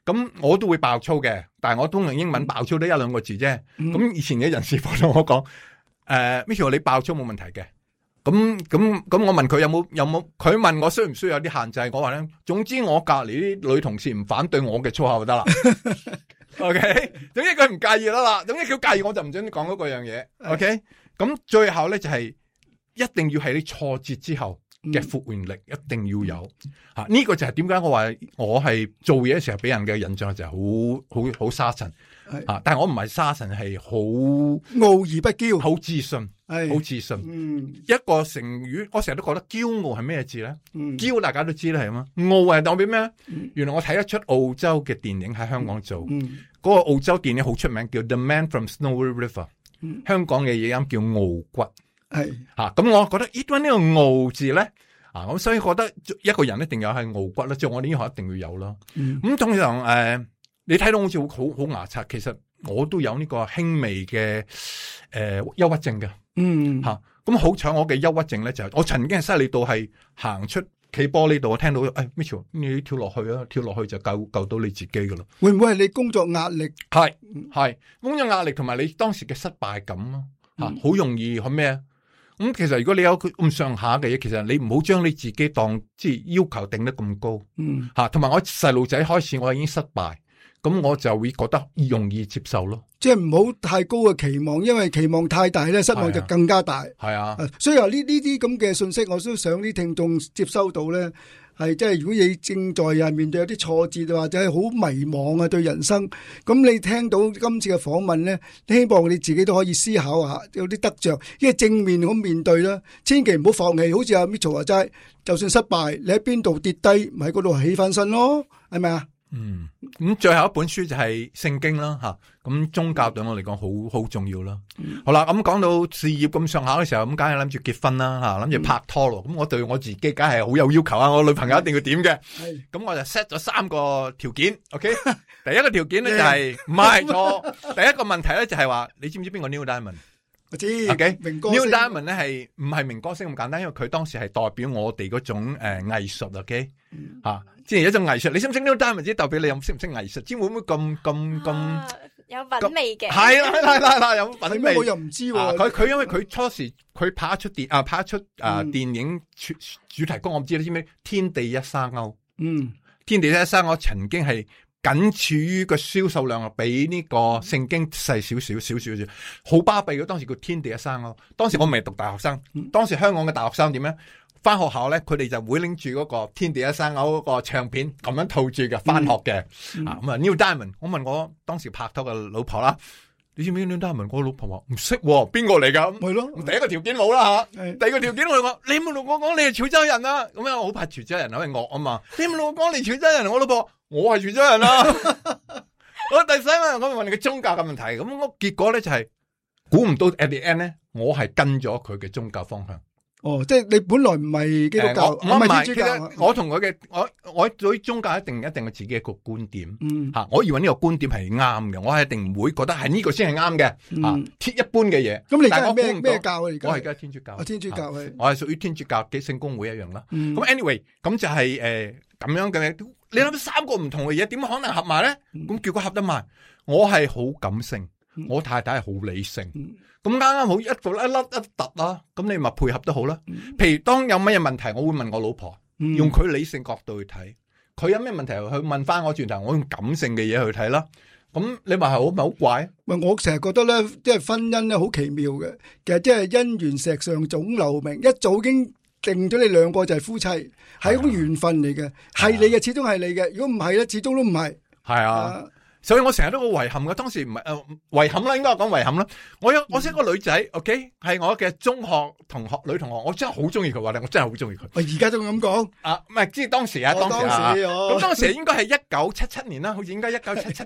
咁我都會爆粗嘅，但係我通常英文爆粗得一兩個字啫。咁以前嘅人事部同我講，Mitchell 你爆粗冇問題嘅。咁我問佢有冇，佢問我需唔需要有啲限制，我話咧，總之我隔籬啲女同事唔反對我嘅粗口就得啦。OK， 總之佢唔介意啦，總之佢介意我就唔准你講嗰樣嘢。OK， 咁最後咧就係一定要喺啲挫折之後嘅復原力一定要有吓，呢個就係點解我話我係做嘢嘅時候俾人嘅印象就係好沙塵吓，但係我唔係沙塵，係好傲而不驕， 好自信，好自信。一個成語，我成日都覺得驕傲係咩字咧？驕大家都知啦，係嘛？傲係代表咩？原來我睇一出澳洲嘅電影喺香港做，嗰個澳洲電影好出名，叫 The Man from Snowy River，香港嘅譯音叫傲骨。係吓，咁我覺得呢個傲字咧，咁所以覺得一個人一定有係傲骨啦，即係我呢行一定要有啦。咁通常你睇到好似好牙刷，其實我都有呢個輕微嘅憂鬱症嘅。吓，咁好彩我嘅憂鬱症咧就係我曾經係犀利到係行出企玻璃度，我聽到Mitchell 你跳落去啊，跳落去就救到你自己噶啦。 會唔會係你工作壓力？ 係工作壓力同埋你當時嘅失敗感咯，好容易係咩啊？咁其實如果你有咁上下嘅嘢，其實你唔好將你自己當即係要求定得咁高，同埋我細路仔開始我已經失敗，咁我就會覺得容易接受咯。 即係唔好太高嘅期望，因為期望太大咧，失望就更加大。係啊，所以話呢啲咁嘅信息，我都想啲聽眾接收到咧。係即係如果你正在面對有啲挫折或者係好迷茫啊，對人生，咁你聽到今次嘅訪問咧，希望你自己都可以思考下，有啲得着，因為正面咁面對啦，千祈唔好放棄。好似阿 Mitchell 話齋，就算失敗，你喺邊度跌低，咪喺嗰度起翻身咯，係咪啊？ 咁最後一本書就係聖經啦，吓，咁宗教對我嚟講好重要啦。好啦，咁講到事業咁上下嘅時候，咁梗係諗住結婚啦，吓，諗住拍拖咯。咁我對我自己梗係好有要求啊，我女朋友一定要點嘅。咁我就 set 咗3個條件。OK， 第一個條件咧就係唔係錯，第一個問題咧就係話，你知唔知邊個 Neil Diamond？ 我知。 OK， 明歌星 Neil Diamond 咧係唔係明歌星咁簡單，因為佢當時係代表我哋嗰種藝術。OK，即係一種藝術。你識唔識 Neil Diamond？即係代表你識唔識藝術？知會唔會咁有品味嘅？ 係啦，有品味。 我又唔知喎。 佢因為佢初時佢拍一出電影主題曲，我唔知你知唔知？天地一沙鷗。天地一沙鷗曾經係僅次於個銷售量比呢個聖經細少，好巴閉嘅。當時叫天地一沙鷗。當時我未讀大學生，當時香港嘅大學生點咧？翻學校咧，佢哋就會拎住嗰個天地一沙鷗嗰個唱片咁樣套住嘅翻學嘅。咁啊 Neil Diamond， 我問我當時拍拖嘅老婆啦，你知唔知 Neil Diamond？ 我老婆話唔識，邊個嚟噶？係咯，第一個條件冇啦吓，第二個條件我話你冇同我講你係潮州人啊，咁樣我好怕潮州人因為惡啊嘛，你冇同我講你潮州人，我老婆我係潮州人啊。我第三問我問你嘅宗教嘅問題，咁我結果咧就係估唔到 at the end 咧，我係跟咗佢嘅宗教方向。 即係你本來唔係基督教， 唔係天主教。我同佢嘅我對宗教一定有自己一個觀點。我以為呢個觀點係啱嘅，我係一定唔會覺得係呢個先係啱嘅。一般嘅嘢。咁你而家係咩教啊？而家我係而家天主教。 天主教係。 我係屬於天主教嘅聖公會一樣啦。咁 anyway， 咁就係咁樣嘅。你諗3個唔同嘅嘢，點可能合埋咧？咁結果合得埋。我係好感性，我太太係好理性。咁啱啱好一突啦，咁你咪配合得好啦。譬如當有乜嘢問題，我會問我老婆，用佢理性角度去睇。佢有咩問題，去問翻我轉頭，我用感性嘅嘢去睇啦。咁你話係咪好怪？ 我成日覺得咧，即係婚姻咧好奇妙嘅。其實即係姻緣石上總留名，一早已經定咗你兩個就係夫妻，係一種緣分嚟嘅。係你嘅，始終係你嘅。如果唔係咧，始終都唔係。係啊。所以我成日都好遺憾嘅，當時唔係遺憾啦，應該講遺憾啦。我識一個女仔 ，OK， 係我嘅中學同學女同學，我真係好中意佢話咧，我真係好中意佢。我而家都咁講唔係，即係當時啊，當時咁當時應該係1977年啦，好似應該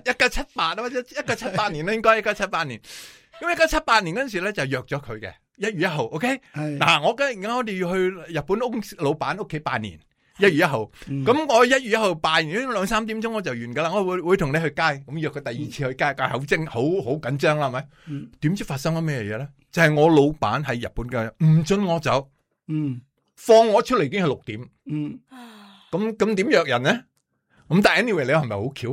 1978或者1978年啦，應該1978年。咁1978年嗰陣時咧就約咗佢嘅1月1號 ，OK。嗱，我哋要去日本老闆屋企拜年。1月1號，咁我1月1號拜完2、3點鐘我就完噶啦，我會同你去街，咁約佢第二次去街，好緊張啦，係咪？點知發生咗咩嘢咧？就係我老闆喺日本嘅唔准我走，放我出嚟已經係6點，咁點約人咧？咁但係 anyway 你係咪好巧？